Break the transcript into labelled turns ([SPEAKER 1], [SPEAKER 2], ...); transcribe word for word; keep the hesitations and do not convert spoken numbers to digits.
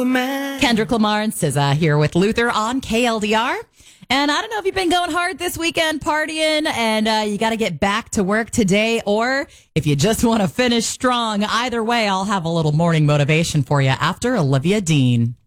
[SPEAKER 1] were mad.
[SPEAKER 2] Kendrick Lamar and S Z A here with Luther on K L D R. And I don't know if you've been going hard this weekend partying and uh, you got to get back to work today, or if you just want to finish strong. Either way, I'll have a little morning motivation for you after Olivia Dean.